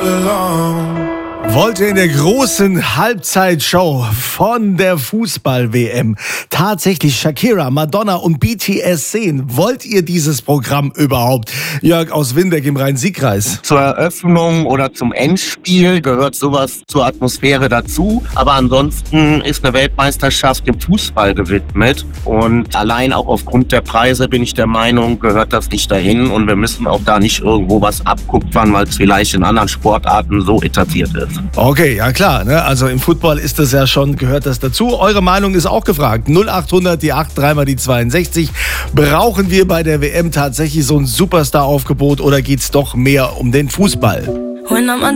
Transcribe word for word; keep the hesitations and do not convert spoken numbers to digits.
Wollt ihr in der großen Halbzeitshow von der Fußball-W M tatsächlich Shakira, Madonna und B T S sehen? Wollt ihr dieses Programm überhaupt? Jörg aus Windeck im Rhein-Sieg-Kreis. Zur Eröffnung oder zum Endspiel gehört sowas zur Atmosphäre dazu. Aber ansonsten ist eine Weltmeisterschaft dem Fußball gewidmet. Und allein auch aufgrund der Preise bin ich der Meinung, gehört das nicht dahin. Und wir müssen auch da nicht irgendwo was abkupfern, weil es vielleicht in anderen Sportarten so etabliert ist. Okay, ja klar, ne? Also im Football ist das ja schon, gehört das dazu. Eure Meinung ist auch gefragt. null achthundert, die acht, dreimal die zweiundsechzig. Brauchen wir bei der W M tatsächlich so ein Superstar-Aufgebot oder geht's doch mehr um den Fußball?